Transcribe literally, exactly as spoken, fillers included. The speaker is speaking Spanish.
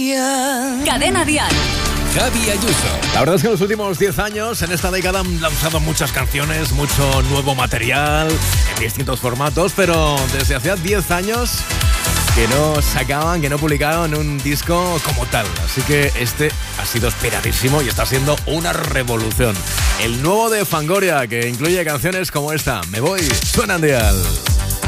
Dial. Cadena Dial. Javi Ayuso. La verdad es que en los últimos diez años, en esta década, han lanzado muchas canciones, mucho nuevo material, en distintos formatos, pero desde hacía diez años que no sacaban, que no publicaban un disco como tal. Así que este ha sido esperadísimo y está siendo una revolución. El nuevo de Fangoria, que incluye canciones como esta, Me Voy, suena en Dial.